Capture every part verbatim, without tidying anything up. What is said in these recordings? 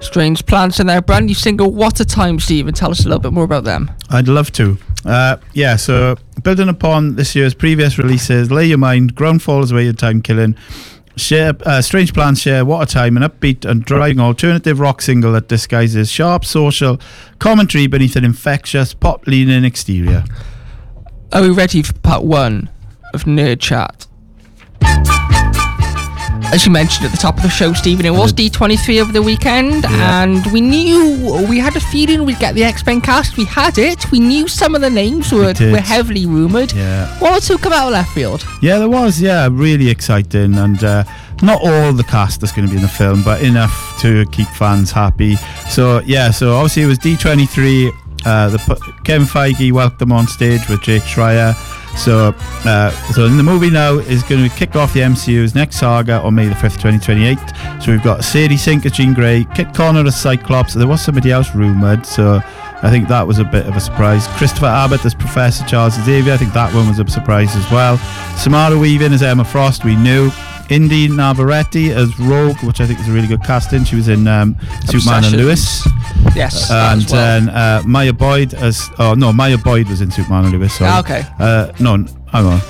Strange Plants and their brand new single What a Time, Stephen. Tell us a little bit more about them. I'd love to. Uh, yeah, so building upon this year's previous releases, Lay Your Mind, Ground Falls Away, Your Time Killing, share, uh, Strange Plants share What a Time, an upbeat and driving alternative rock single that disguises sharp social commentary beneath an infectious pop-leaning exterior. Are we ready for part one of Nerd Chat? As you mentioned at the top of the show, Stephen, it was D twenty-three over the weekend, yeah. and we knew, we had a feeling we'd get the X-Men cast. We had it. We knew some of the names were, we were heavily rumoured. Yeah. One or two come out of left field. Yeah, there was, yeah, really exciting, and uh, not all the cast that's going to be in the film, but enough to keep fans happy. So, yeah, so obviously it was D twenty-three. Uh, the Kevin Feige welcomed them on stage with Jake Schreier. So, uh, so in the movie now is going to kick off the M C U's next saga on May the fifth, twenty twenty-eight. So we've got Sadie Sink as Jean Grey, Kit Connor as Cyclops. There was somebody else rumoured, so I think that was a bit of a surprise. Christopher Abbott as Professor Charles Xavier. I think that one was a surprise as well. Samara Weaving as Emma Frost, we knew. Indy Navarrete as Rogue, which I think is a really good casting. She was in um, Superman and Lewis. Yes. And well. then uh, Maya Boyd as... Oh, no, Maya Boyd was in Superman and Lewis. Sorry. Ah, okay. Uh, no, hang on.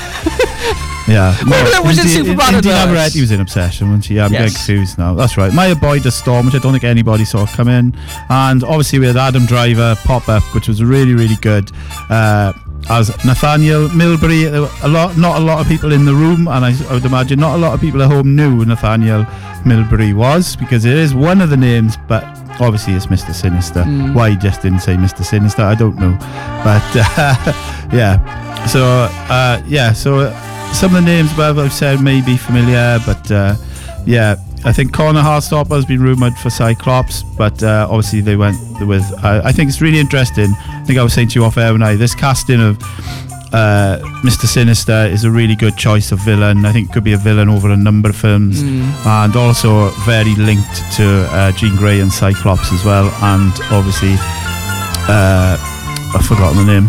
Yeah. No, was in Superman and Lewis. Indy Navarrete was in Obsession, wasn't she? Yeah, I'm yes. getting confused now. That's right. Maya Boyd as Storm, which I don't think anybody saw coming. And obviously we had Adam Driver pop up, which was really, really good. Uh... as Nathaniel Milbury. A lot, not a lot of people in the room, and I, I would imagine not a lot of people at home knew who Nathaniel Milbury was, because it is one of the names, but obviously it's Mister Sinister. Mm. Why he just didn't say Mister Sinister, I don't know. But uh, yeah, so uh, yeah, so some of the names above I've said may be familiar, but uh, yeah. I think Connor Heartstopper has been rumoured for Cyclops, but uh, obviously they went with... Uh, I think it's really interesting. I think I was saying to you off air when I... This casting of uh, Mister Sinister is a really good choice of villain. I think it could be a villain over a number of films, mm. and also very linked to uh, Jean Grey and Cyclops as well, and obviously... Uh, I've forgotten the name.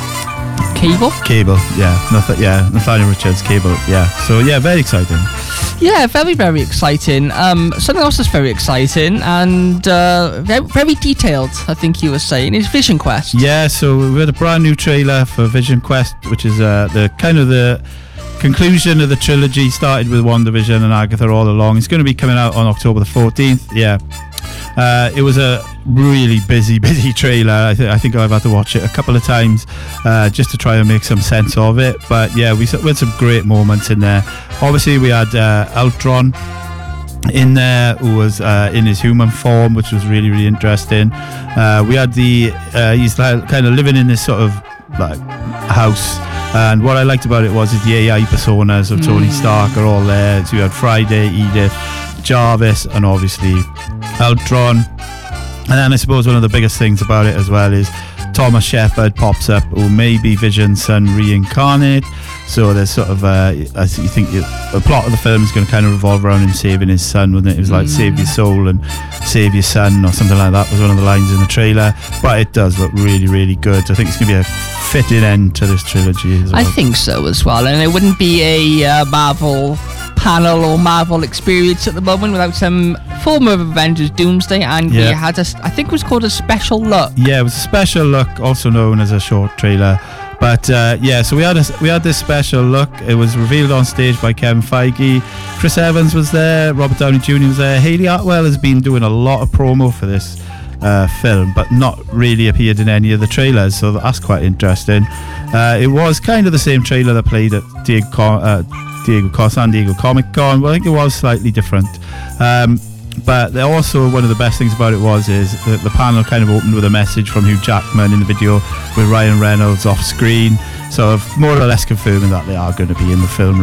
Cable? Cable, yeah. Nath- yeah, Nathaniel Richards, Cable, yeah. So, yeah, very exciting. Yeah, very, very exciting. Um, something else that's very exciting and uh, very, very detailed, I think you were saying, is Vision Quest. Yeah, so we had a brand new trailer for Vision Quest, which is uh, the kind of the conclusion of the trilogy. Started with WandaVision and Agatha all along. It's going to be coming out on October the fourteenth, yeah. Uh, it was a really busy, busy trailer. I, th- I think I've had to watch it a couple of times uh, just to try and make some sense of it. But yeah, we, we had some great moments in there. Obviously, we had uh, Ultron in there, who was uh, in his human form, which was really, really interesting. Uh, we had the uh, he's like, kind of living in this sort of like house. And what I liked about it was the A I personas of Tony mm. Stark are all there. So you had Friday, Edith, Jarvis, and obviously Ultron. And then I suppose one of the biggest things about it as well is Thomas Shepard pops up, who may be Vision's son reincarnate. So there's sort of uh, I think you, the plot of the film is going to kind of revolve around him saving his son, wasn't it? It was like mm. save your soul and save your son or something like that was one of the lines in the trailer. But it does look really, really good. I think it's going to be a fitting end to this trilogy as well. I think so as well, and it wouldn't be a uh, Marvel panel or Marvel experience at the moment without some form of Avengers Doomsday, and yeah. we had a, I think it was called a special look. Yeah, it was a special look, also known as a short trailer. But uh, yeah, so we had a, we had this special look. It was revealed on stage by Kevin Feige. Chris Evans was there, Robert Downey Junior was there. Hayley Atwell has been doing a lot of promo for this uh, film, but not really appeared in any of the trailers, so that's quite interesting. Uh, it was kind of the same trailer that played at Diego, uh, Diego San Diego Comic Con. Well, I think it was slightly different. Um, But also one of the best things about it was is that the panel kind of opened with a message from Hugh Jackman in the video with Ryan Reynolds off screen, so more or less confirming that they are going to be in the film